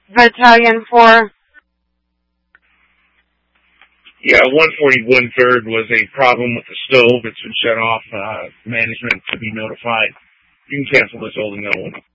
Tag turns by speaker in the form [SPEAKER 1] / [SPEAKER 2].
[SPEAKER 1] Battalion 4.
[SPEAKER 2] Yeah, 141 3rd was a problem with the stove. It's been shut off. Management to be notified. You can cancel this holding that one.